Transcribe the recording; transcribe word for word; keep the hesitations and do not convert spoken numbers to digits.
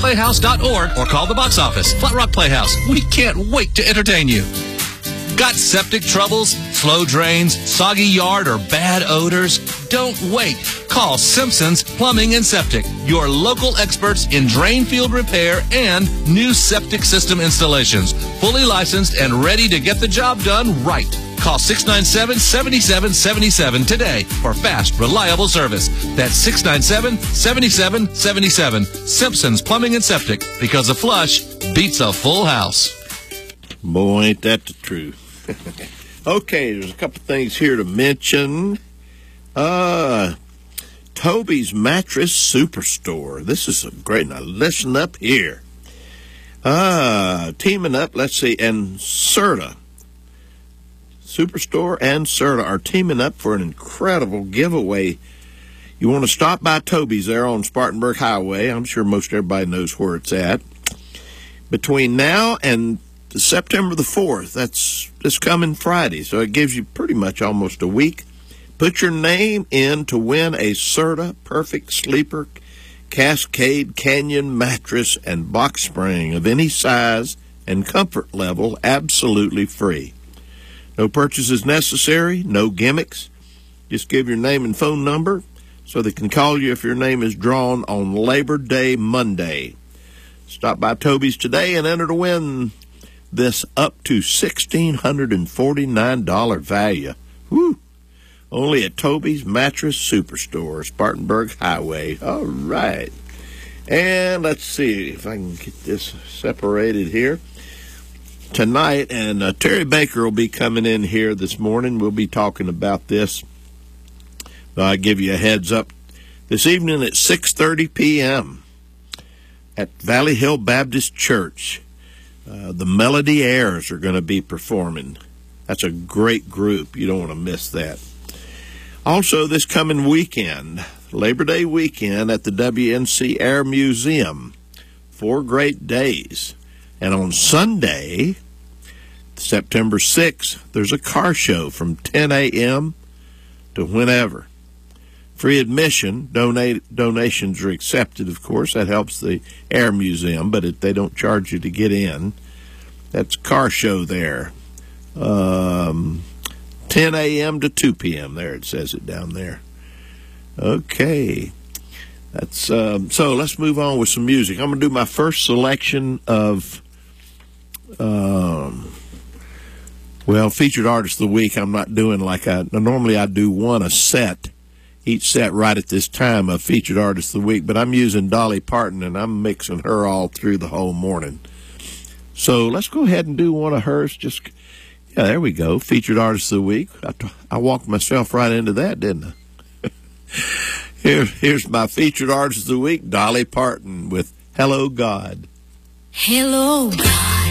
playhouse dot org or call the box office. Flat Rock Playhouse, we can't wait to entertain you. Got septic troubles, slow drains, soggy yard, or bad odors? Don't wait. Call Simpson's Plumbing and Septic, your local experts in drain field repair and new septic system installations. Fully licensed and ready to get the job done right. Call six nine seven, seven seven seven seven today for fast, reliable service. That's six nine seven, seven seven seven seven. Simpson's Plumbing and Septic, because a flush beats a full house. Boy, ain't that the truth. Okay, there's a couple things here to mention. Uh, Toby's Mattress Superstore. This is a great, now listen up here. Uh, teaming up, let's see, and Serta. Superstore and Serta are teaming up for an incredible giveaway. You want to stop by Toby's there on Spartanburg Highway. I'm sure most everybody knows where it's at. Between now and September the fourth, that's this coming Friday, so it gives you pretty much almost a week. Put your name in to win a Serta Perfect Sleeper Cascade Canyon mattress and box spring of any size and comfort level, absolutely free. No purchases necessary, no gimmicks. Just give your name and phone number so they can call you if your name is drawn on Labor Day Monday. Stop by Toby's today and enter to win this up to one thousand six hundred forty-nine dollars value. Woo! Only at Toby's Mattress Superstore, Spartanburg Highway. All right. And let's see if I can get this separated here. Tonight, and uh, Terry Baker will be coming in here this morning. We'll be talking about this. I'll give you a heads up. This evening at six thirty p.m. at Valley Hill Baptist Church, uh, the Melody Airs are going to be performing. That's a great group. You don't want to miss that. Also, this coming weekend, Labor Day weekend at the W N C Air Museum, four great days. And on Sunday, September sixth, there's a car show from ten a.m. to whenever. Free admission. Donate, donations are accepted, of course. That helps the Air Museum, but it, they don't charge you to get in. That's car show there. Um, ten a.m. to two p.m. There, it says it down there. Okay. That's um, so let's move on with some music. I'm going to do my first selection of Um, well, featured artist of the week. I'm not doing like I normally. I do one a set, each set right at this time of featured artist of the week. But I'm using Dolly Parton, and I'm mixing her all through the whole morning. So let's go ahead and do one of hers. Just yeah, there we go. Featured artist of the week. I, I walked myself right into that, didn't I? Here, here's my featured artist of the week, Dolly Parton with "Hello God." Hello God.